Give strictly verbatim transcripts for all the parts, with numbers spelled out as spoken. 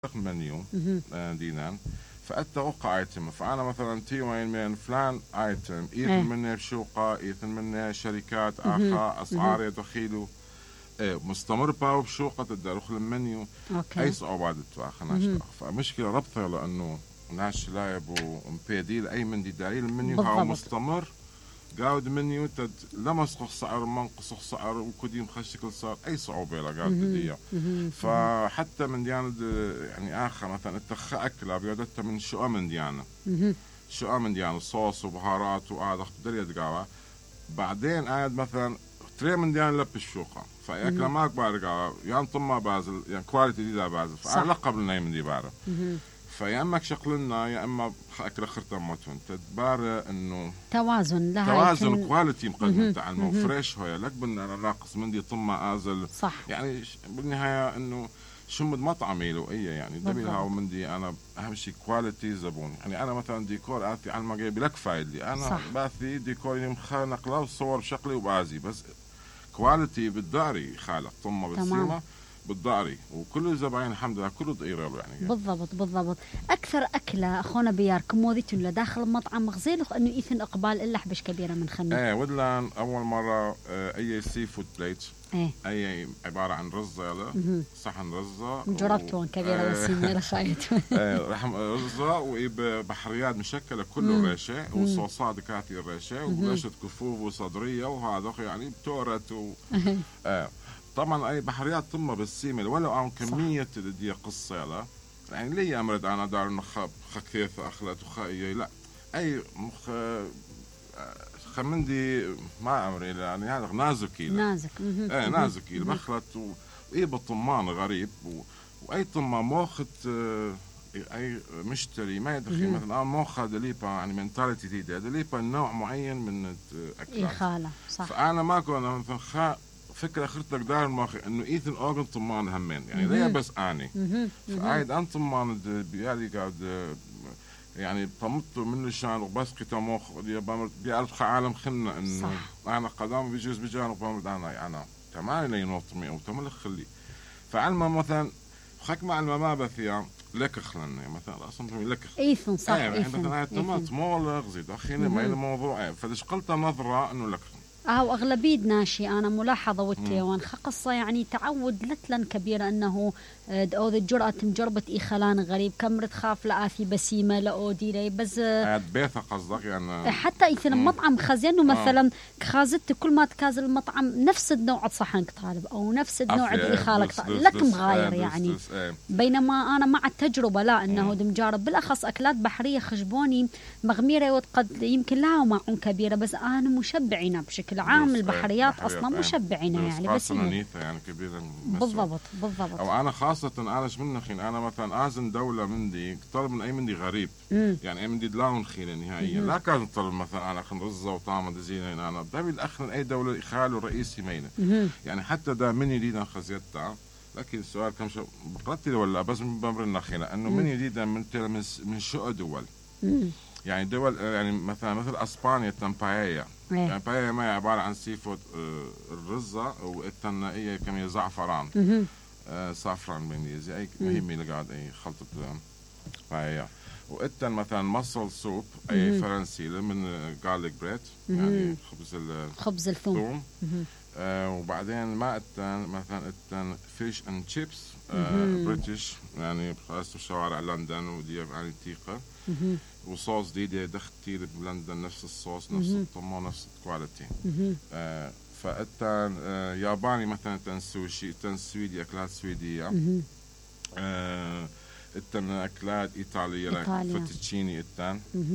منيو دينان فأنت وقع ايتم فأنا مثلا تي وين من فلان ايتم ايثن منه شوقة ايثن منه شركات آخر أسعار يدخيلوا مستمر باو بشوقة الداخل المنيو أي صعوبات تواخنا فمشكلة ربطة لأنه ناس لايب ومبيديل أي من دي داري المنيو هاو مستمر قاعد منيو تد لما سخ سعر منقص سعر وكديم خشكل صار أي صعوبة لا قاعد دي فحتى من ديانة يعني آخر مثلا التخ أكلة بيودتها من شو من ديانة شو من ديانة صوص وبهارات وقاعد أخدر يدقاوة بعدين قاعد مثلا تري من ديانة لب الشوقة فأكلة ما أكبر قاوة يعني طمع بازل يعني كواليتي دي دا بازل فأنا لقب لنا من دي بعرف فيا اما شغلنا يا اما اكل اخرتها موتون تدبار انه توازن لها توازن كواليتي مقدم تاع المو فريش هويا لك بدنا نراقص من دي طمة ازل صح يعني بالنهايه انه شو مد مطعم له اي يعني دبيلها ومن دي انا اهم شيء كواليتي زبون يعني انا مثلا ديكور اتي على المجال لك فايدلي انا صح. باثي ديكور مخانق له صور بشكلي وبازي بس كواليتي بالداري خالق طمة بالسيمه بالضاري وكل الزباين الحمد لله كله ضئيره يعني بالضبط بالضبط اكثر اكله اخونا بيار كموديتون لداخل المطعم غزيل انه ايثن اقبال الا حبش كبيره من خمي ايه ودلان اول مره اه اي سي فود بليت ايه اي عباره عن رزه يلا صحن رزه جربتون كبيره و... بس يلا خايت ايه رحم رزه وبحريات مشكله كله ريشه وصوصات كاتي الريشه ورشه كفوف وصدريه وهذا يعني بتورت و... ايه طبعا اي بحريات طمه بالسيمل ولو عن كميه دي قصه يلا يعني لي امرد انا دار نخاب خكيف اخلت وخايه لا اي مخ خمندي ما امري يعني هذا نازكي نازك ايه نازكي بخلت واي بالطمان غريب و... واي طمه موخت اي مشتري ما يدخل مثلا موخه دليبا يعني منتاليتي دي دليبا نوع معين من اكلات اي خاله صح فانا ما كنت مثلا خا فكرة أخرتك دار الماخي إنه إيثن أوغن طمان همين يعني ليه بس أني فعايد أن طمان بيالي قاعد يعني طمطت من الشان وبس قتا مخ بيعرف عالم خلنا إنه صح. أنا قدام بيجوز بجانب بامر أنا أنا تمام لي نوطمي أو تمام خلي فعلما مثلا خك مع الماما بثيا لك خلنا مثلا أصلا لك إيثن صح إيه مثلا طماط مول غزيت أخينا ما الموضوع إيه فدش قلت نظرة إنه لك أو أغلبية ناشي أنا ملاحظة والتيوان خقصة يعني تعود لتلن كبيرة أنه أو ذي الجرأة مجربة إخلان غريب كم تخاف لآثي بسيمة لأودي لي بس بيثة قصدك يعني حتى إذا المطعم خزين ومثلا خازت كل ما تكازل المطعم نفس النوع صحنك طالب أو نفس النوع دي إخالك طالب لك مغاير يعني بينما أنا مع التجربة لا أنه دم جارب بالأخص أكلات بحرية خشبوني مغميرة وقد يمكن لها معون كبيرة بس أنا مشبعين بشكل عام البحريات أصلا مشبعين يعني بس يعني كبيرة بالضبط بالضبط أو أنا خاصة أنا من خين أنا مثلا أزن دولة مندي طلب من أي مندي غريب مم. يعني أي مندي دلاون خين نهائيا لا كان طلب مثلا أنا خن رزة وطعم دزين أنا ده بالأخر أي دولة خاله رئيسي مينه يعني حتى ده من يدينا خزيتها لكن السؤال كم شو بقرتي ولا بس بمر النخيلة إنه من يدينا من تلمس من شو دول مم. يعني دول يعني مثلا مثل اسبانيا تنبايا يعني بايا ما عباره عن سي فود الرزه والثنائيه كم زعفران آه صافران بنيزي اي مهمه اللي قاعد اي خلطه بايا والتن مثلا مصل سوب اي فرنسي من جارليك بريد يعني خبز خبز الثوم آه وبعدين ما التن مثلا التن فيش اند شيبس بريتش يعني خلاص بشوارع لندن ودي يعني تيقه وصوص دي دي دختي بلندن نفس الصوص نفس الطعم نفس الكواليتي آه فالتان آه ياباني مثلا تن سوشي تن سويدي أكلات سويدية آه التن أكلات إيطالية فوتوتشيني التان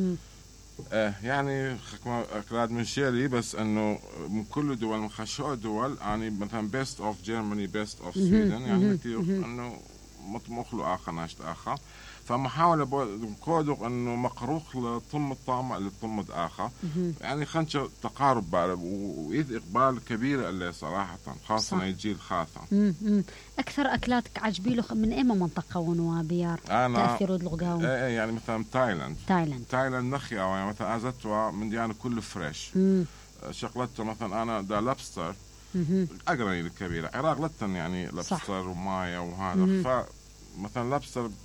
آه يعني أكلات من شيري بس إنه من كل دول من خشوع دول يعني مثلا best of Germany best of Sweden يعني إنه مطموخ له آخر ناشط آخر فمحاولة كودق إنه مقروخ لطم الطعم لطم آخر يعني خنشة تقارب بعرب وإذ إقبال كبير اللي صراحة خاصة الجيل خاصة أكثر أكلاتك عجبي له من أي منطقة ونوا بيار تأثير اللغاوي إيه يعني مثلا تايلاند تايلاند تايلاند نخي أو يعني مثلا أزتوا من ديانة كله فريش شغلته مثلا أنا دا لابستر أقرأني الكبيرة عراق لتن يعني لابستر ومايا وهذا ف مثلا لابسه